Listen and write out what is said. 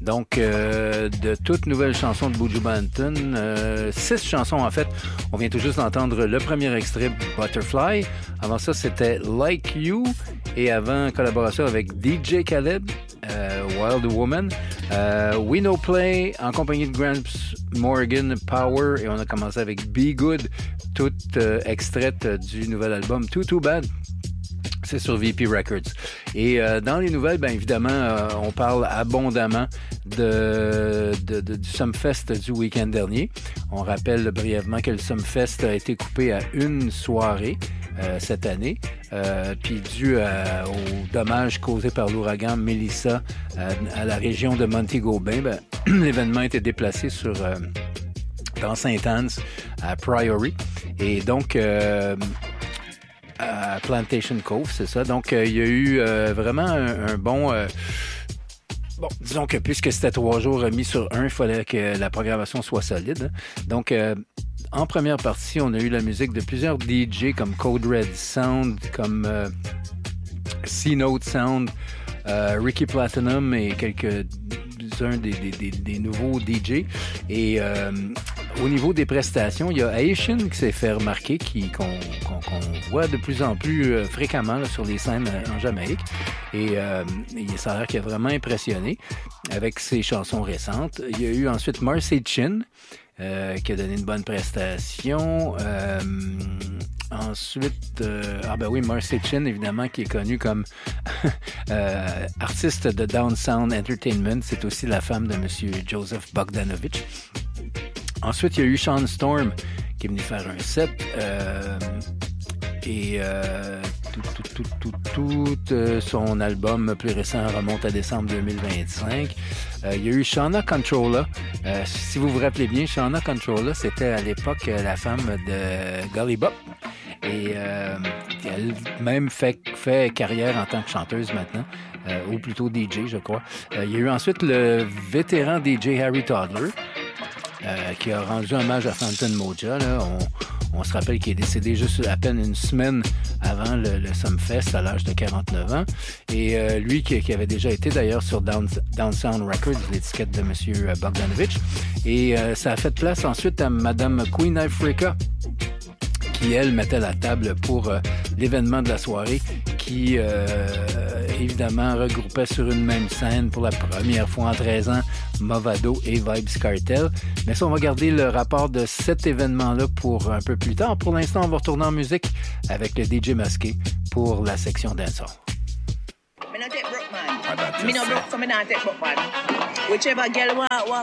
Donc, de toutes nouvelles chansons de Buju Banton, 6 chansons en fait. On vient tout juste d'entendre le premier extrait, Butterfly. Avant ça, c'était Like You. Et avant, collaboration avec DJ Khaled, Wild Woman. We No Play, en compagnie de Gramps Morgan, Power. Et on a commencé avec Be Good, toute extraite du nouvel album Too Bad. C'est sur VP Records. Et dans les nouvelles, bien évidemment, on parle abondamment du Sumfest du week-end dernier. On rappelle brièvement que le Sumfest a été coupé à une soirée cette année, puis dû aux dommages causés par l'ouragan Melissa à la région de Montego Bay, ben, l'événement a été déplacé dans Saint-Anne à Priory. Et donc... à Plantation Cove, c'est ça. Donc, il y a eu vraiment un bon... bon, disons que puisque c'était 3 jours mis sur 1, il fallait que la programmation soit solide. Donc, en première partie, on a eu la musique de plusieurs DJ comme Code Red Sound, comme C-Note Sound, Ricky Platinum et quelques-uns des nouveaux DJ. Et au niveau des prestations, il y a Haitian qui s'est fait remarquer, qu'on voit de plus en plus fréquemment là, sur les scènes en Jamaïque. Et ça a l'air qu'il a vraiment impressionné avec ses chansons récentes. Il y a eu ensuite Marcy Chin, qui a donné une bonne prestation. Ensuite, Marcy Chin, évidemment, qui est connue comme artiste de Down Sound Entertainment. C'est aussi la femme de M. Joseph Bogdanovich. Ensuite, il y a eu Sean Storm, qui est venu faire un set. Son album plus récent remonte à décembre 2025. Il y a eu Shauna Controlla. Si vous vous rappelez bien, Shauna Controlla, c'était à l'époque la femme de Gully Bop. Et elle même fait carrière en tant que chanteuse maintenant, ou plutôt DJ, je crois. Il y a eu ensuite le vétéran DJ Harry Toddler, qui a rendu hommage à Phantom Moja. Là. On se rappelle qu'il est décédé juste à peine une semaine avant le Sumfest à l'âge de 49 ans. Et lui qui avait déjà été d'ailleurs sur Down Sound Records, l'étiquette de M. Bogdanovich. Et ça a fait place ensuite à Mme Queen Africa, qui, elle, mettait la table pour l'événement de la soirée, qui, évidemment, regroupait sur une même scène pour la première fois en 13 ans Movado et Vybz Kartel. Mais ça, on va garder le rapport de cet événement-là pour un peu plus tard. Pour l'instant, on va retourner en musique avec le DJ masqué pour la section dancehall. Me no take broke man. Me no broke, so me not take broke man. Whichever girl want